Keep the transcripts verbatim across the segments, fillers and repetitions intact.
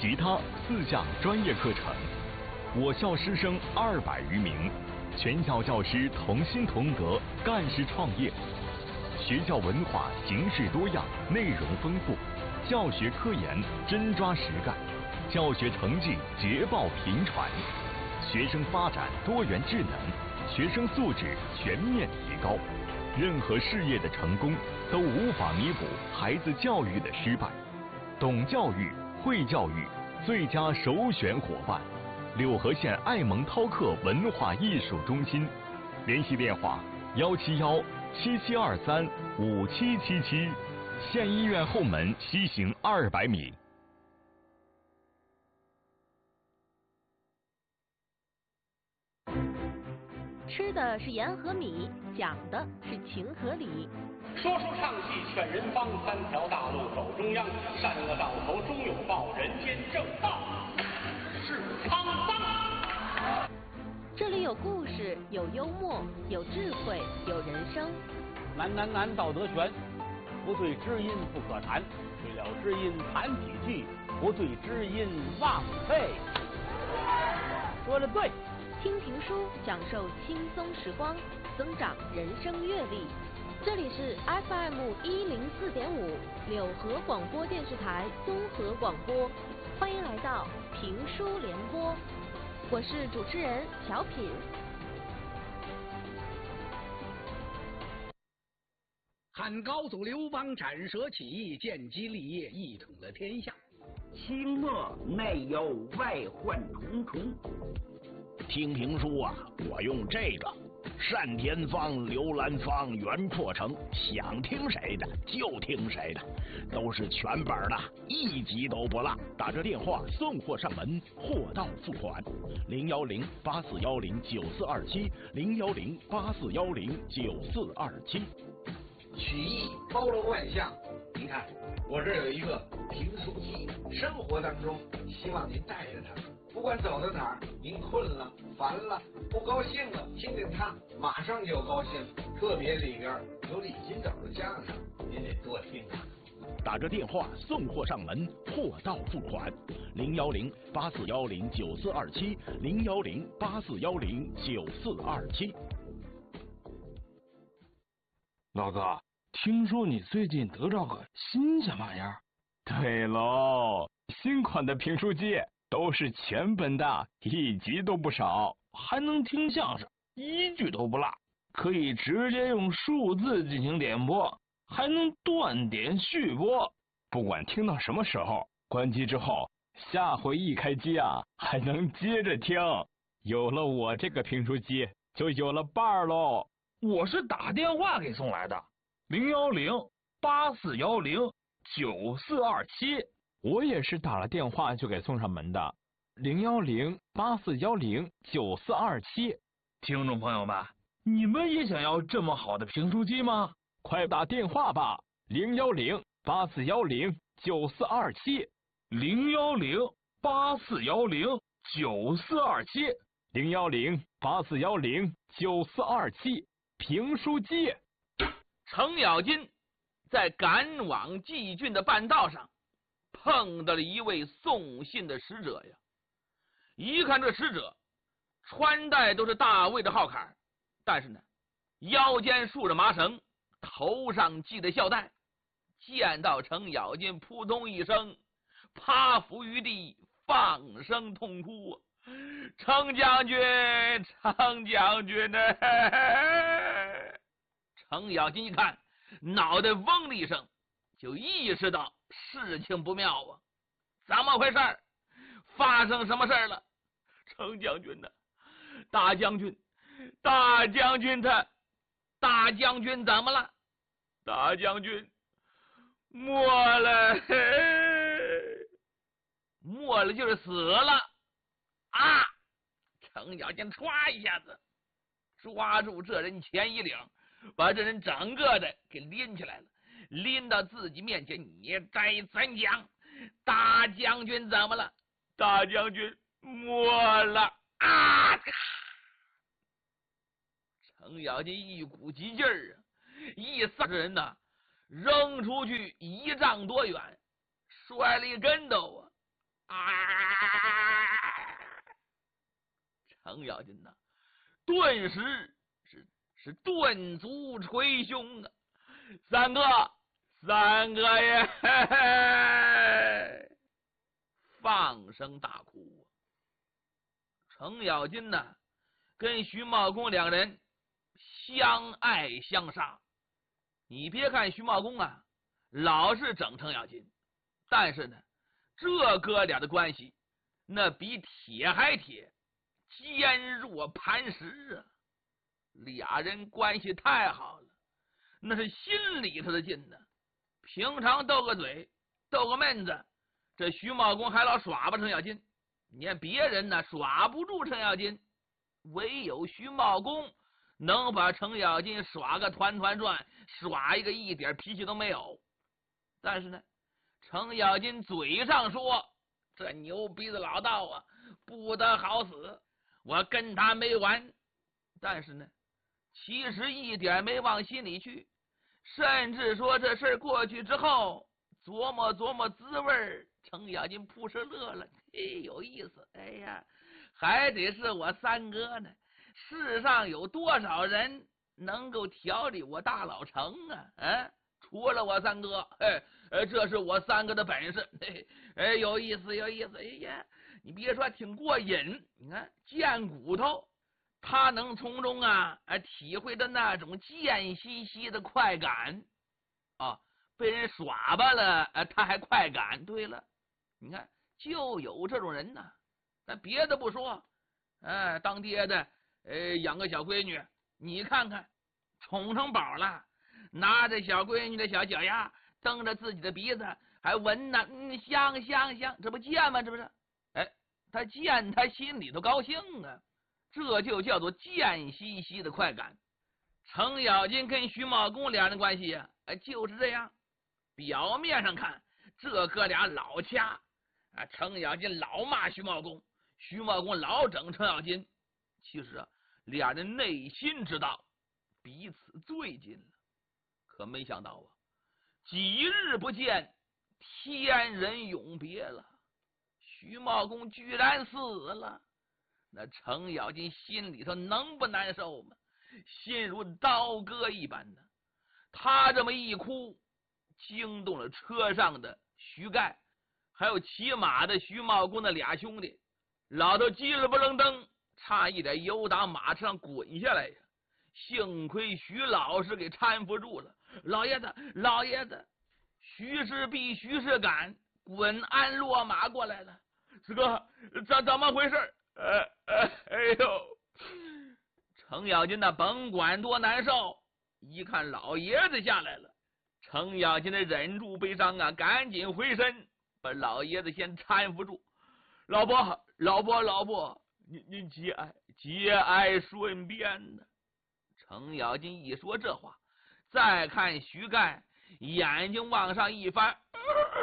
吉他四项专业课程。我校师生二百余名，全校教师同心同德，干事创业。学校文化形式多样，内容丰富，教学科研真抓实干，教学成绩捷报频传，学生发展多元智能，学生素质全面提高。任何事业的成功都无法弥补孩子教育的失败。懂教育、会教育，最佳首选伙伴。柳河县爱蒙饕客文化艺术中心，联系电话：幺七幺七七二三五七七七。县医院后门西行二百米。 吃的是盐和米，讲的是情和理。 说书唱戏劝人方，三条大路走中央，善恶到头终有报，人间正道是沧桑。 这里有故事，有幽默，有智慧，有人生。 难难难，道德悬，不对知音不可谈，对了知音谈几句，不对知音枉费。说的对。 听评书，享受轻松时光，增长人生阅历。这里是 F M 一零四点五柳河广播电视台综合广播，欢迎来到评书联播，我是主持人乔品。 汉高祖刘邦斩蛇起义，建基立业，一统了天下。 清末内忧外患重重。听评书啊，我用这个单田芳、刘兰芳、袁阔成，想听谁的就听谁的，都是全本的，一集都不落。打这电话送货上门，货到付款。零幺零八四幺零九四二七，零幺零八四幺零九四二七。 曲艺包罗万象，您看我这有一个评书机，生活当中希望您带着它。不管走到哪儿，您困了、烦了、不高兴了，听听它，马上就高兴。特别里边有李金斗的相声，您得多听啊。 打着电话送货上门，货到付款。零幺零八四幺零九四二七，零幺零八四幺零九四二七。 老哥，听说你最近得着个新鲜玩意儿？ 对喽，新款的评书机。都是全本的，一集都不少， 还能听相声，一句都不落，可以直接用数字进行点播，还能断点续播。 不管听到什么时候，关机之后，下回一开机啊，还能接着听。有了我这个评书机，就有了伴儿喽。 我是打电话给送来的，零幺零八四幺零九四二七。 我也是打了电话就给送上门的，零幺零八四幺零九四二七。 听众朋友们，你们也想要这么好的评书机吗？ 快打电话吧，零幺零八四幺零九四二七， 零幺零八四幺零九四二七， 零幺零八四幺零九四二七。评书机。 程咬金在赶往蓟郡的半道上。碰到了一位送信的使者呀！一看这使者穿戴都是大卫的号坎，但是呢，腰间束着麻绳，头上系着孝带。见到程咬金，扑通一声趴伏于地，放声痛哭啊！程将军，程将军呢？程咬金一看，脑袋嗡的一声，就意识到事情不妙啊！怎么回事？发生什么事了？程将军呢？大将军，大将军他，大将军怎么了？大将军没了，没了就是死了啊！程咬金歘一下子抓住这人前衣领，把这人整个的给拎起来了。拎到自己面前，你该怎讲？大将军怎么了？大将军没了啊！程咬金一股急劲儿啊，一撒人呐，扔出去一丈多远，摔了一跟头啊！ 程咬金呐，顿时是是顿足捶胸啊！三哥，三哥耶！放声大哭啊！程咬金呢，跟徐茂公两人相爱相杀。你别看徐茂公啊，老是整程咬金，但是呢，这哥俩的关系那比铁还铁，坚若磐石啊！俩人关系太好了，那是心里头的劲呢。平常斗个嘴，斗个闷子，这徐茂公还老耍吧程咬金。你看别人呢耍不住程咬金，唯有徐茂公能把程咬金耍个团团转，耍一个一点脾气都没有。但是呢，程咬金嘴上说这牛鼻子老道啊，不得好死，我跟他没完。但是呢，其实一点没往心里去，甚至说这事过去之后，琢磨琢磨滋味，程咬金扑哧乐了，嘿，有意思。哎呀，还得是我三哥呢，世上有多少人能够调理我大老程啊？啊，除了我三哥，哎，呃，这是我三哥的本事。嘿，哎，有意思，有意思。哎呀，你别说，挺过瘾。你看，贱骨头，他能从中啊，啊，体会到那种贱兮兮的快感啊，被人耍吧了，啊，他还快感。对了，你看，就有这种人呢。咱别的不说，哎，当爹的，呃，养个小闺女，你看看，宠成宝了，拿着小闺女的小脚丫，蹬着自己的鼻子，还闻呢，嗯，香香香，这不贱吗？这不是？哎，他贱，他心里头高兴啊，这就叫做贱兮兮的快感。程咬金跟徐茂公两人的关系呀、啊，哎，就是这样。表面上看，这哥俩老掐啊，程咬金老骂徐茂公，徐茂公老整程咬金。其实啊，俩人内心知道彼此最近了，可没想到啊，几日不见，天人永别了。徐茂公居然死了，那程咬金心里头能不难受吗？心如刀割一般的。他这么一哭，惊动了车上的徐盖，还有骑马的徐茂公的俩兄弟，老头急了不楞登，差一点由打马车上滚下来呀！幸亏徐老师给搀扶住了。老爷子，老爷子，徐氏必徐氏赶，滚鞍落马过来了。师哥，怎怎么回事？呃呃，哎呦！程咬金那甭管多难受，一看老爷子下来了，程咬金的忍住悲伤啊，赶紧回身把老爷子先搀扶住。老伯，老伯，老伯，您您节哀，节哀顺变呢。程咬金一说这话，再看徐盖，眼睛往上一翻，呃、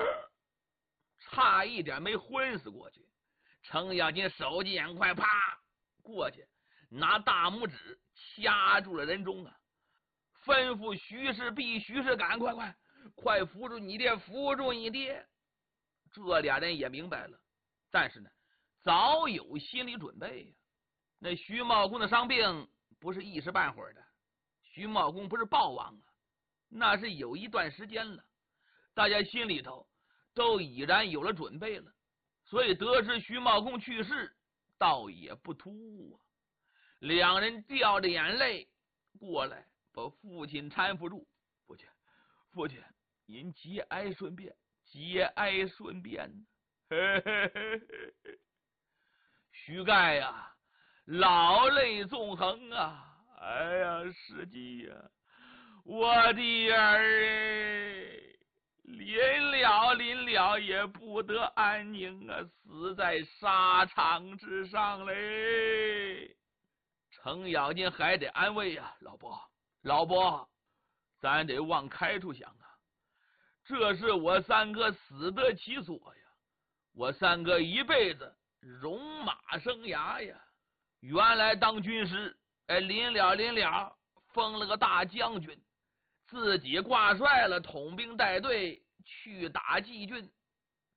差一点没昏死过去。程咬金手疾眼快，啪过去，拿大拇指掐住了人中啊，吩咐徐氏必徐氏赶，快快快扶住你爹，扶住你爹。这俩人也明白了，但是呢，早有心理准备呀、啊。那徐茂公的伤病不是一时半会儿的，徐茂公不是暴亡啊，那是有一段时间了，大家心里头都已然有了准备了，所以得知徐茂公去世，倒也不突兀啊。两人掉着眼泪过来，把父亲搀扶住。父亲，父亲，您节哀顺变，节哀顺变。嘿嘿嘿嘿。徐盖呀、啊，老泪纵横啊！哎呀，师弟呀，我的儿，临了临了也不得安宁啊，死在沙场之上嘞。程咬金还得安慰呀、啊，老伯，老伯，咱得往开处想啊，这是我三哥死得其所呀，我三哥一辈子戎马生涯呀，原来当军师，哎，临了临了，封了个大将军，自己挂帅了，统兵带队去打季郡，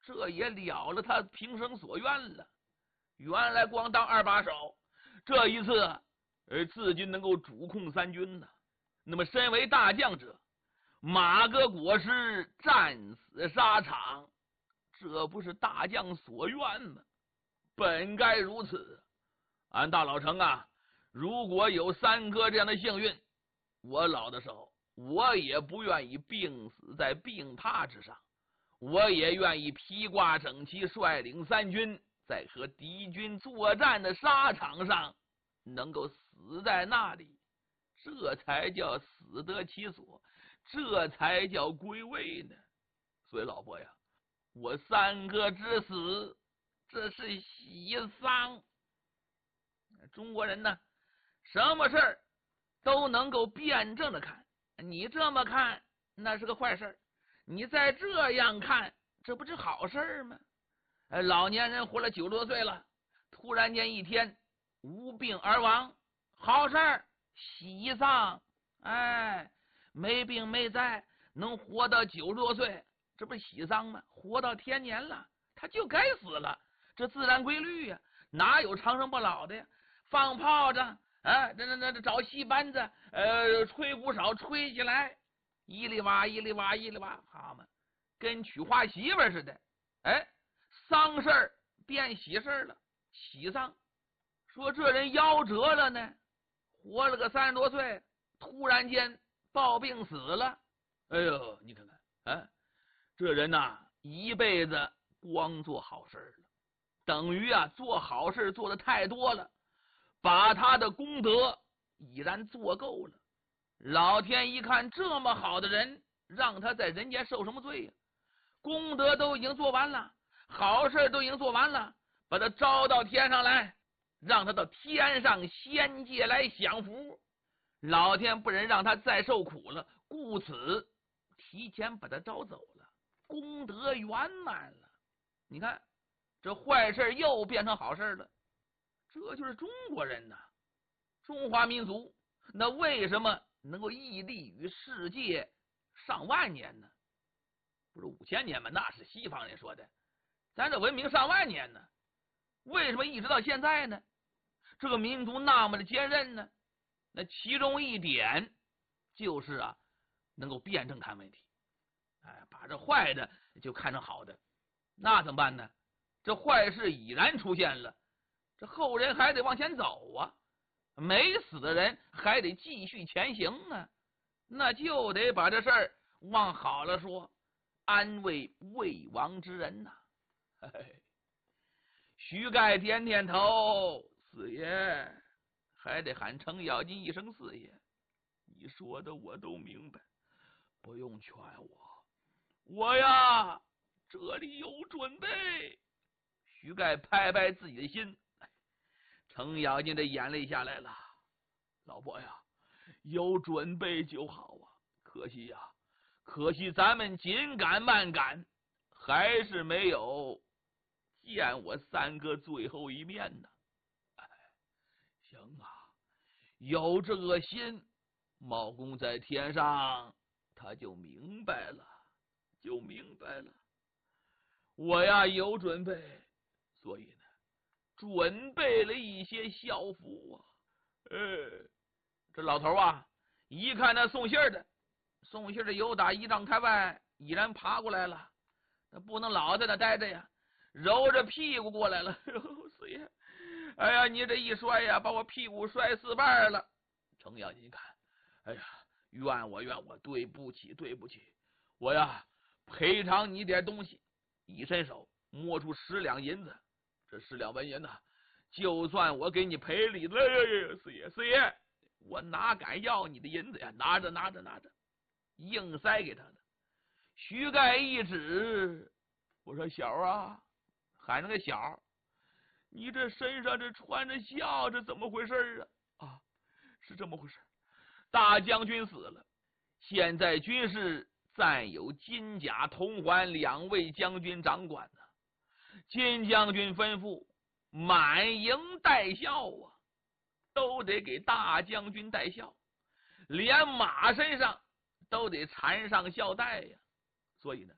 这也了了他平生所愿了。原来光当二把手，这一次，呃，自军能够主控三军呢。那么，身为大将者，马革裹尸，战死沙场，这不是大将所愿吗？本该如此。俺大老成啊，如果有三哥这样的幸运，我老的时候，我也不愿意病死在病榻之上，我也愿意披挂整齐，率领三军，在和敌军作战的沙场上，能够死在那里，这才叫死得其所，这才叫归位呢。所以老伯呀，我三哥之死，这是喜丧。中国人呢，什么事儿都能够辩证的看，你这么看那是个坏事，你再这样看，这不是好事吗？呃，老年人活了九十多岁了，突然间一天无病而亡，好事儿，喜丧。哎，没病没灾，能活到九十多岁，这不是喜丧吗？活到天年了，他就该死了，这自然规律呀、啊，哪有长生不老的呀？放炮仗啊，这这这找戏班子，呃，吹鼓手吹起来，一里哇一里哇一里哇，好嘛，跟娶花媳妇似的。哎，丧事儿变喜事儿了，喜丧。说这人夭折了呢，活了个三十多岁，突然间暴病死了。哎呦，你看看，啊，这人呐、啊，一辈子光做好事了，等于啊做好事做的太多了，把他的功德已然做够了。老天一看这么好的人，让他在人间受什么罪呀、啊？功德都已经做完了，好事都已经做完了，把他招到天上来，让他到天上仙界来享福。老天不忍让他再受苦了，故此提前把他招走了，功德圆满了。你看这坏事又变成好事了，这就是中国人呐，中华民族。那为什么能够屹立于世界上万年呢？不是五千年吗？那是西方人说的，咱这文明上万年呢，为什么一直到现在呢？这个民族那么的坚韧呢？那其中一点就是啊，能够辩证看问题，哎，把这坏的就看成好的。那怎么办呢？这坏事已然出现了，这后人还得往前走啊，没死的人还得继续前行啊，那就得把这事儿往好了说，安慰未亡之人呐、啊。徐盖点点头，四爷，还得喊程咬金一声四爷。你说的我都明白，不用劝我，我呀这里有准备。徐盖拍拍自己的心，程咬金的眼泪下来了。老伯呀，有准备就好啊，可惜呀，可惜咱们紧赶慢赶，还是没有见我三哥最后一面呢。哎，行啊，有这个心，茂公在天上他就明白了，就明白了。我呀有准备，所以呢，准备了一些校服啊。呃，这老头啊，一看那送信儿的，送信儿的由打一丈开外已然爬过来了，他不能老在那待着呀，揉着屁股过来了。哎呦，四爷，哎呀，你这一摔呀，把我屁股摔四瓣了。程咬金一看，哎呀，怨我怨我，对不起对不起，我呀赔偿你点东西。一伸手摸出十两银子，这十两文银呐、啊，就算我给你赔礼了。四爷四爷，我哪敢要你的银子呀？拿着拿着拿着，硬塞给他的。徐盖一指，我说小啊，喊那个小，你这身上这穿着孝，这怎么回事啊？啊，是这么回事，大将军死了，现在军事暂有金甲、铜环两位将军掌管呢。金将军吩咐满营带孝啊，都得给大将军带孝，连马身上都得缠上孝带呀。所以呢，